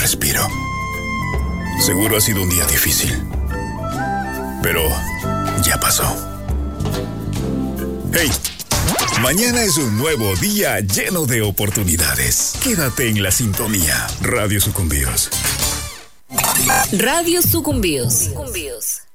respiro. Seguro ha sido un día difícil, pero ya pasó. ¡Hey! Mañana es un nuevo día lleno de oportunidades. Quédate en la sintonía. Radio Sucumbíos. Radio Sucumbíos.